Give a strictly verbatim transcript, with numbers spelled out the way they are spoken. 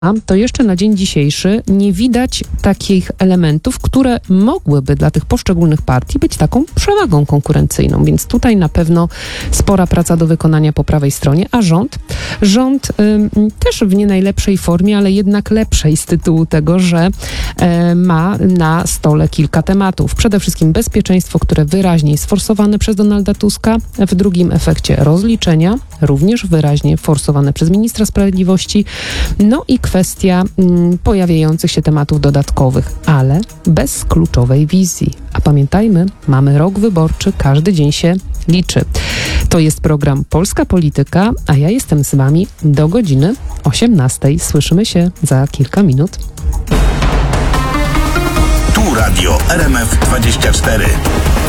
to jeszcze na dzień dzisiejszy nie widać takich elementów, które mogłyby dla tych poszczególnych partii być taką przewagą konkurencyjną. Więc tutaj na pewno spora praca do wykonania po prawej stronie, a rząd, rząd y, też w nie najlepszej formie, ale jednak lepszej z tytułu tego, że y, ma na stole kilka tematów. Przede wszystkim bezpieczeństwo, które wyraźnie jest forsowane przez Donalda Tuska, w drugim efekcie rozliczenia, również wyraźnie forsowane przez ministra sprawiedliwości, no i kwestia mm, pojawiających się tematów dodatkowych, ale bez kluczowej wizji. A pamiętajmy, mamy rok wyborczy, każdy dzień się liczy. To jest program Polska Polityka, a ja jestem z wami do godziny osiemnastej. Słyszymy się za kilka minut. Tu Radio R M F dwadzieścia cztery.